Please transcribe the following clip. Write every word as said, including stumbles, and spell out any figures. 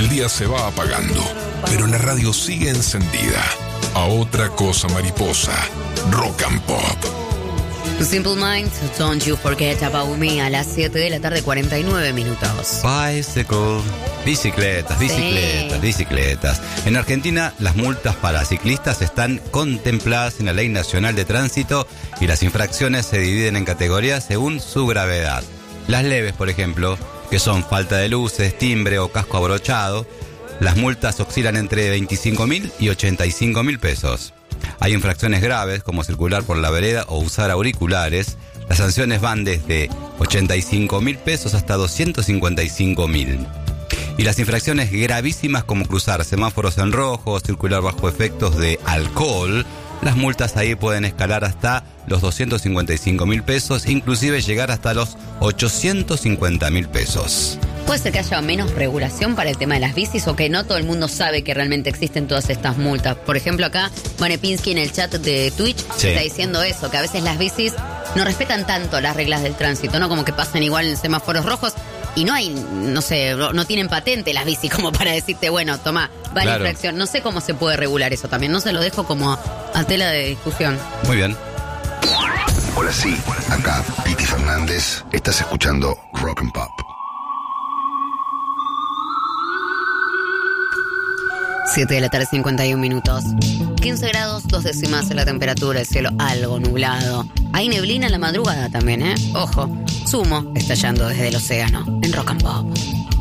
El día se va apagando, pero la radio sigue encendida. A otra cosa mariposa, Rock and Pop. Simple Minds, Don't You Forget About Me, a las siete de la tarde, cuarenta y nueve minutos. Bicycle. Bicicletas, bicicletas, sí. bicicletas. En Argentina, las multas para ciclistas están contempladas en la Ley Nacional de Tránsito y las infracciones se dividen en categorías según su gravedad. Las leves, por ejemplo, que son falta de luces, timbre o casco abrochado, las multas oscilan entre veinticinco mil y ochenta y cinco mil pesos. Hay infracciones graves como circular por la vereda o usar auriculares. Las sanciones van desde ochenta y cinco mil pesos hasta doscientos cincuenta y cinco mil. Y las infracciones gravísimas como cruzar semáforos en rojo, circular bajo efectos de alcohol, las multas ahí pueden escalar hasta los doscientos cincuenta y cinco mil pesos, inclusive llegar hasta los ochocientos cincuenta mil pesos. ¿Puede ser que haya menos regulación para el tema de las bicis o que no todo el mundo sabe que realmente existen todas estas multas? Por ejemplo, acá Vanepinsky en el chat de Twitch sí. está diciendo eso, que a veces las bicis no respetan tanto las reglas del tránsito, ¿no? Como que pasan igual en semáforos rojos y no hay, no sé, no tienen patente las bicis como para decirte, bueno, toma, va la infracción. No sé cómo se puede regular eso también, no se lo dejo como a tela de discusión. Muy bien. Hola, sí, acá Piti Fernández, estás escuchando Rock and Pop. siete de la tarde, cincuenta y un minutos. quince grados, dos décimas en la temperatura, el cielo algo nublado. Hay neblina en la madrugada también, ¿eh? Ojo, Sumo estallando desde el océano en Rock and Pop.